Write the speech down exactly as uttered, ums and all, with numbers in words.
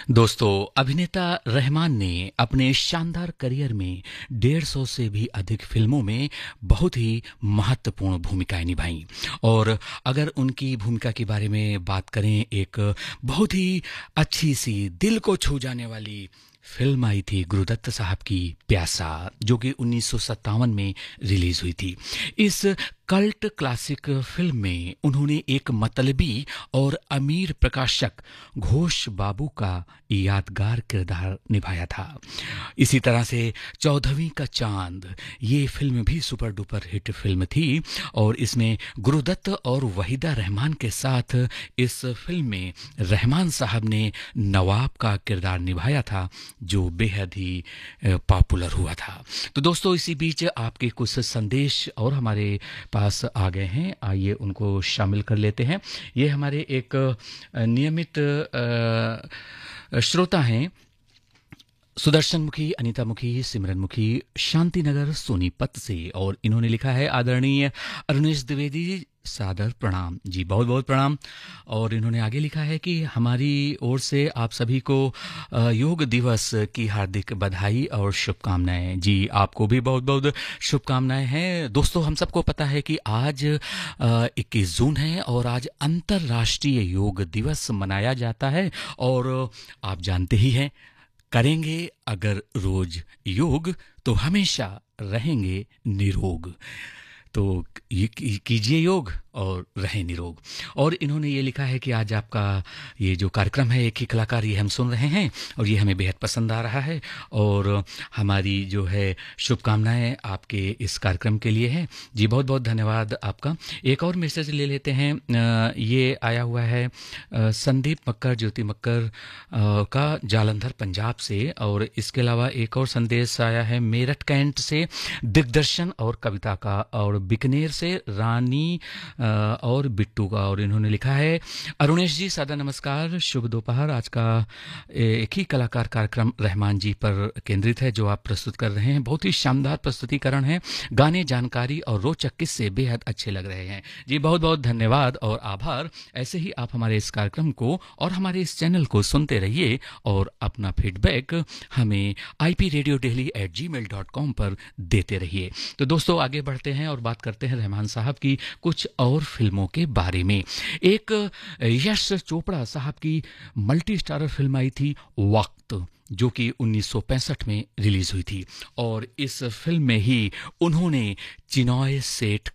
दोस्तों, अभिनेता रहमान ने अपने शानदार करियर में डेढ़ सौ से भी अधिक फिल्मों में बहुत ही महत्वपूर्ण भूमिकाएं निभाईं। और अगर उनकी भूमिका के बारे में बात करें, एक बहुत ही अच्छी सी दिल को छू जाने वाली फिल्म आई थी गुरुदत्त साहब की प्यासा, जो कि उन्नीस सौ सत्तावन में रिलीज हुई थी। इस कल्ट क्लासिक फिल्म में उन्होंने एक मतलबी और अमीर प्रकाशक घोष बाबू का यादगार किरदार निभाया था। इसी तरह से चौदहवीं का चांद, ये फिल्म भी सुपर डुपर हिट फिल्म थी और इसमें गुरुदत्त और वहीदा रहमान के साथ इस फिल्म में रहमान साहब ने नवाब का किरदार निभाया था, जो बेहद ही पॉपुलर हुआ था। तो दोस्तों, इसी बीच आपके कुछ संदेश और हमारे पास आ गए हैं, आइए उनको शामिल कर लेते हैं। ये हमारे एक नियमित श्रोता हैं, सुदर्शन मुखी, अनीता मुखी, सिमरन मुखी, शांतिनगर सोनीपत से, और इन्होंने लिखा है, आदरणीय अरुणेश द्विवेदी, सादर प्रणाम जी, बहुत बहुत प्रणाम। और इन्होंने आगे लिखा है कि हमारी ओर से आप सभी को योग दिवस की हार्दिक बधाई और शुभकामनाएं। जी, आपको भी बहुत बहुत शुभकामनाएं हैं। दोस्तों, हम सबको पता है कि आज इक्कीस जून है और आज अंतर्राष्ट्रीय योग दिवस मनाया जाता है। और आप जानते ही हैं, करेंगे अगर रोज योग तो हमेशा रहेंगे निरोग। तो ये कीजिए योग और रहें निरोग। और इन्होंने ये लिखा है कि आज आपका ये जो कार्यक्रम है, एक ही कलाकार, ये हम सुन रहे हैं और ये हमें बेहद पसंद आ रहा है और हमारी जो है शुभकामनाएं आपके इस कार्यक्रम के लिए हैं। जी, बहुत बहुत धन्यवाद आपका। एक और मैसेज ले लेते हैं, ये आया हुआ है संदीप मक्कर, ज्योति मक्कर का, जालंधर पंजाब से। और इसके अलावा एक और संदेश आया है मेरठ कैंट से दिग्दर्शन और कविता का, और बीकानेर से रानी और बिट्टू का। और इन्होंने लिखा है, अरुणेश जी सादा नमस्कार, शुभ दोपहर। आज का एक ही कलाकार कार्यक्रम रहमान जी पर केंद्रित है, जो आप प्रस्तुत कर रहे हैं। बहुत ही शानदार प्रस्तुतिकरण है, गाने, जानकारी और रोचक किस्से बेहद अच्छे लग रहे हैं। जी, बहुत बहुत धन्यवाद और आभार। ऐसे ही आप हमारे इस कार्यक्रम को और हमारे इस चैनल को सुनते रहिए और अपना फीडबैक हमें I P radio daily eight ji mail dot com पर देते रहिए। तो दोस्तों, आगे बढ़ते हैं और बात करते हैं रहमान साहब की कुछ और फिल्मों के बारे में। एक यश चोपड़ा साहब की मल्टी स्टारर फिल्म आई थी वक्त, जो कि उन्नीस सौ पैंसठ में रिलीज हुई थी। और इस फिल्म में ही उन्होंने चिनॉय सेठ